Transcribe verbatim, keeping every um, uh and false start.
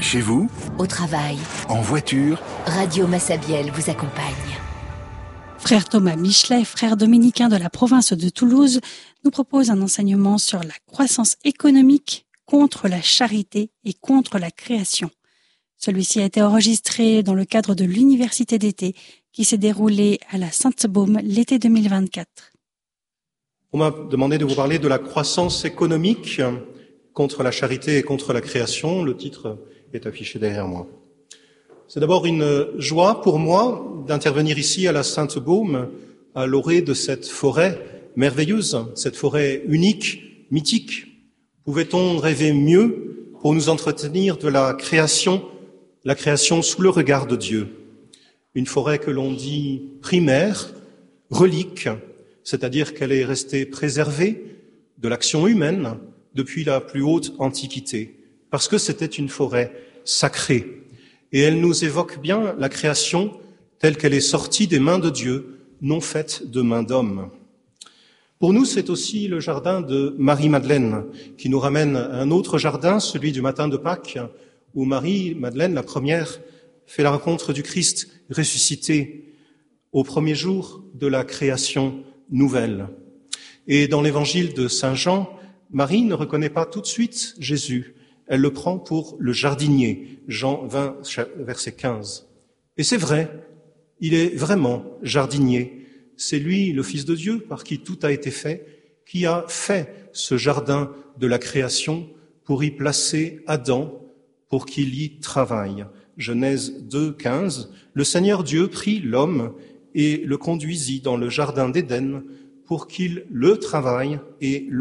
Chez vous, au travail, en voiture, Radio Massabielle vous accompagne. Frère Thomas Michelet, frère dominicain de la province de Toulouse, nous propose un enseignement sur la croissance économique contre la charité et contre la création. Celui-ci a été enregistré dans le cadre de l'université d'été qui s'est déroulée à la Sainte-Baume l'été deux mille vingt-quatre. On m'a demandé de vous parler de la croissance économique contre la charité et contre la création. Le titre est affiché derrière moi. C'est d'abord une joie pour moi d'intervenir ici à la Sainte-Baume, à l'orée de cette forêt merveilleuse, cette forêt unique, mythique. Pouvait-on rêver mieux pour nous entretenir de la création, la création sous le regard de Dieu? Une forêt que l'on dit primaire, relique, c'est-à-dire qu'elle est restée préservée de l'action humaine depuis la plus haute antiquité, parce que c'était une forêt sacrée. Et elle nous évoque bien la création telle qu'elle est sortie des mains de Dieu, non faite de mains d'homme. Pour nous, c'est aussi le jardin de Marie-Madeleine qui nous ramène à un autre jardin, celui du matin de Pâques, où Marie-Madeleine, la première, fait la rencontre du Christ ressuscité au premier jour de la création nouvelle. Et dans l'évangile de Saint Jean, Marie ne reconnaît pas tout de suite Jésus. Elle le prend pour le jardinier, Jean vingt, verset quinze. Et c'est vrai, il est vraiment jardinier. C'est lui, le Fils de Dieu, par qui tout a été fait, qui a fait ce jardin de la création pour y placer Adam, pour qu'il y travaille. Genèse deux, quinze, le Seigneur Dieu prit l'homme et le conduisit dans le jardin d'Éden pour qu'il le travaille et le